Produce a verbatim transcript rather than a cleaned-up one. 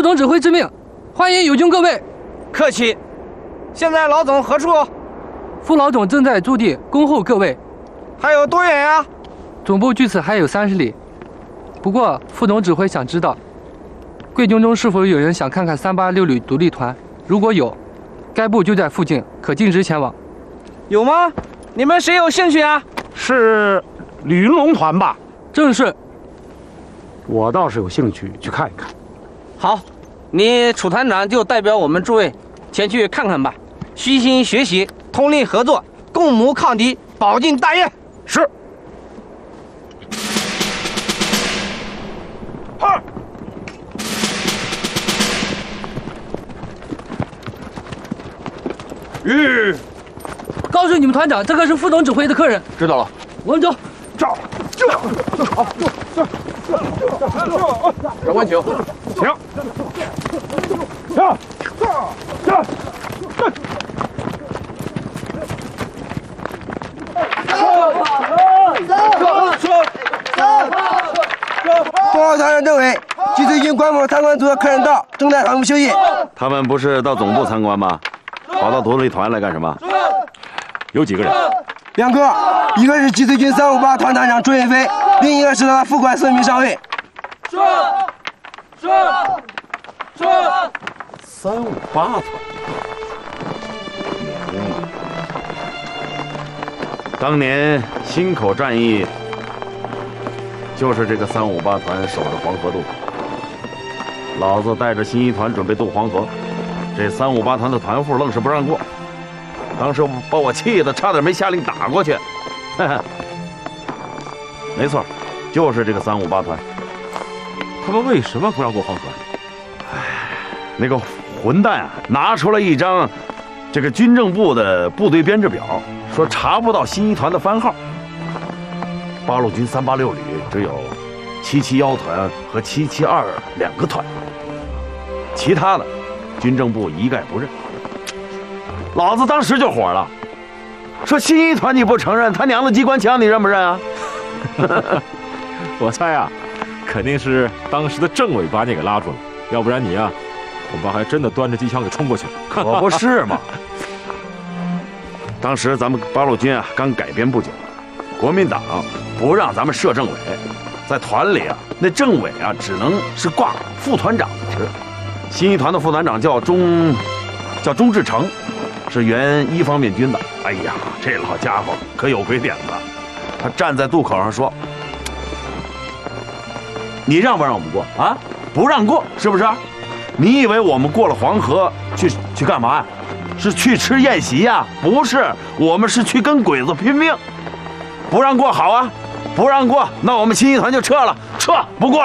总指挥之命，欢迎友军各位。 客气。现在老总何处？ 副老总正在驻地恭候各位。 还有多远呀？ 总部距此还有三十里。不过副总指挥想知道，贵军中是否有人想看看三八六旅独立团？如果有，该部就在附近，可径直前往。 有吗？你们谁有兴趣啊？ 是吕云龙团吧？ 正是。 我倒是有兴趣去看一看。 好，你楚团长就代表我们诸位前去看看吧，虚心学习，通力合作，共谋抗敌，保境大业。 是。二。 日。告诉你们团长，这个是副总指挥的客人。 知道了。 我们走。 这这好，这这长官请。 请。这这这。 报告团长政委，据最近官府参观组的客人到，正在航母休息。 他们不是到总部参观吗？跑到独立团来干什么？有几个人？ 两个，一个是集萃军三五八团团长朱云飞，另一个是他的副官孙明上尉。 是是是。三五八团。嗯。当年忻口战役，就是这个三五八团守着黄河渡。老子带着新一团准备渡黄河，这三五八团的团副愣是不让过。当时把我气得差点没下令打过去。没错，就是这个三五八团。 他们为什么不让过黄河？ 哎，那个混蛋啊，拿出了一张这个军政部的部队编制表，说查不到新一团的番号。八路军三八六旅只有七七幺团和七七二两个团，其他的军政部一概不认。老子当时就火了，说新一团你不承认，他娘的机关枪你认不认啊？ 我猜啊，肯定是当时的政委把你给拉住了，要不然你啊，恐怕还真的端着机枪给冲过去了。 可不是嘛！当时咱们八路军啊刚改编不久，国民党不让咱们设政委，在团里啊，那政委啊只能是挂副团长的职。新一团的副团长叫钟，叫钟志成。是原一方面军的。哎呀，这老家伙可有鬼点子！他站在渡口上说：“你让不让我们过啊？不让过，是不是？你以为我们过了黄河去去干嘛呀？是去吃宴席呀？不是，我们是去跟鬼子拼命。不让过，好啊，不让过，那我们新一团就撤了，撤不过。”